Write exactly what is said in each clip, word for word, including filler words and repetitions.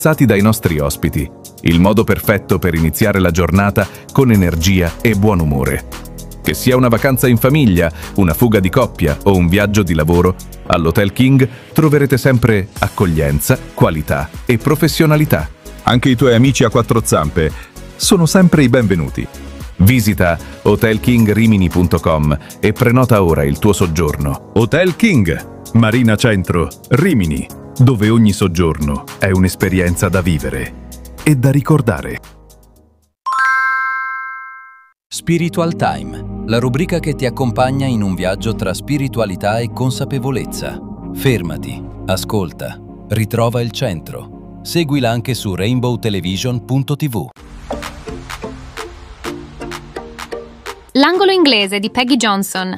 Stati dai nostri ospiti, il modo perfetto per iniziare la giornata con energia e buon umore. Che sia una vacanza in famiglia, una fuga di coppia o un viaggio di lavoro, all'Hotel King troverete sempre accoglienza, qualità e professionalità. Anche i tuoi amici a quattro zampe sono sempre i benvenuti. Visita hotel king rimini punto com e prenota ora il tuo soggiorno. Hotel King, Marina Centro, Rimini, dove ogni soggiorno è un'esperienza da vivere e da ricordare. Spiritual Time, la rubrica che ti accompagna in un viaggio tra spiritualità e consapevolezza. Fermati, ascolta, ritrova il centro. Seguila anche su rainbow television punto tv. L'angolo inglese di Peggy Johnson.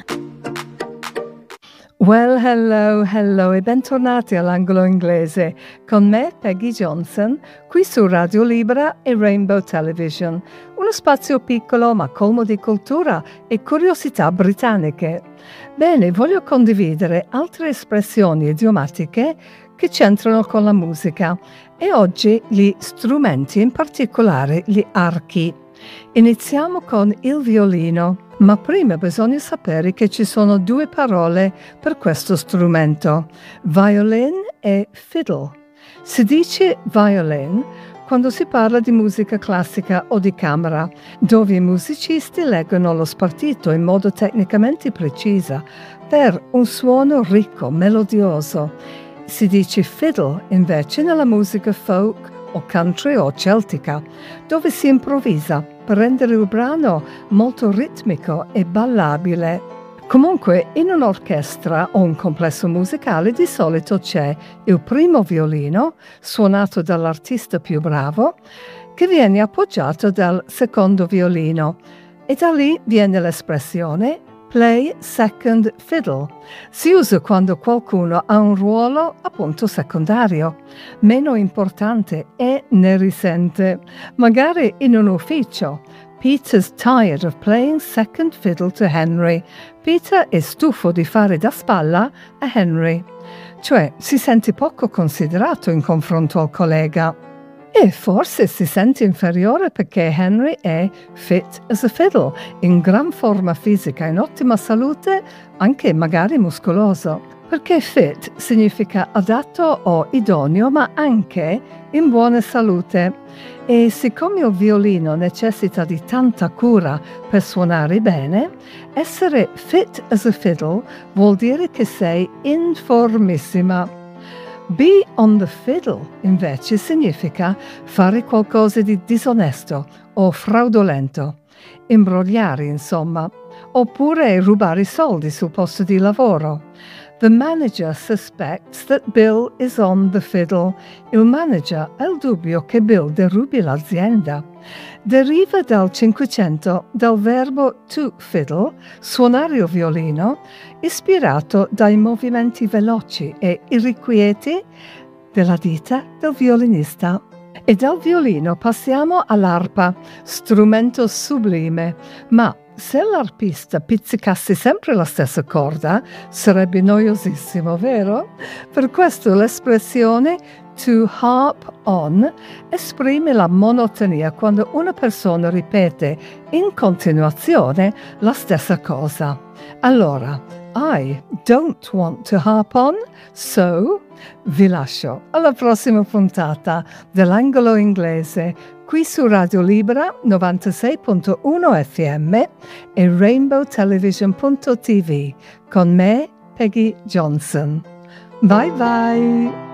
Well, hello, hello e bentornati all'angolo inglese con me, Peggy Johnson, qui su Radio Libera e Rainbow Television, uno spazio piccolo ma colmo di cultura e curiosità britanniche. Bene, voglio condividere altre espressioni idiomatiche che c'entrano con la musica e oggi gli strumenti, in particolare gli archi. Iniziamo con il violino. Ma prima bisogna sapere che ci sono due parole per questo strumento, violin e fiddle. Si dice violin quando si parla di musica classica o di camera, dove i musicisti leggono lo spartito in modo tecnicamente preciso per un suono ricco, melodioso. Si dice fiddle invece nella musica folk o country o celtica, dove si improvvisa per rendere il brano molto ritmico e ballabile. Comunque, in un'orchestra o un complesso musicale di solito c'è il primo violino, suonato dall'artista più bravo, che viene appoggiato dal secondo violino, e da lì viene l'espressione play second fiddle. Si usa quando qualcuno ha un ruolo appunto secondario, meno importante e ne risente. Magari in un ufficio. Peter's tired of playing second fiddle to Henry. Peter è stufo di fare da spalla a Henry. Cioè si sente poco considerato in confronto al collega. E forse si sente inferiore perché Henry è fit as a fiddle, in gran forma fisica, in ottima salute, anche magari muscoloso. Perché fit significa adatto o idoneo, ma anche in buona salute. E siccome il violino necessita di tanta cura per suonare bene, essere fit as a fiddle vuol dire che sei in formissima. Be on the fiddle, invece, significa fare qualcosa di disonesto o fraudolento, imbrogliare, insomma, oppure rubare i soldi sul posto di lavoro. The manager suspects that Bill is on the fiddle. Il manager ha il dubbio che Bill derubi l'azienda. Deriva dal Cinquecento dal verbo to fiddle, suonare il violino, ispirato dai movimenti veloci e irrequieti della dita del violinista. E dal violino passiamo all'arpa, strumento sublime, ma se l'arpista pizzicasse sempre la stessa corda, sarebbe noiosissimo, vero? Per questo l'espressione to harp on esprime la monotonia quando una persona ripete in continuazione la stessa cosa. Allora, I don't want to harp on, so vi lascio alla prossima puntata dell'angolo inglese qui su Radio Libera novantasei virgola uno F M e rainbow television punto tv con me, Peggy Johnson. Bye bye!